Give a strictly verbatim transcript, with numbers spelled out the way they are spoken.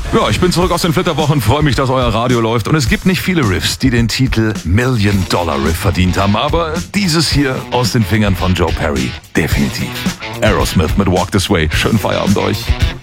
Ja, ich bin zurück aus den Flitterwochen, freue mich, dass euer Radio läuft. Und es gibt nicht viele Riffs, die den Titel Million Dollar Riff verdient haben. Aber dieses hier aus den Fingern von Joe Perry, definitiv. Aerosmith mit Walk This Way. Schönen Feierabend euch.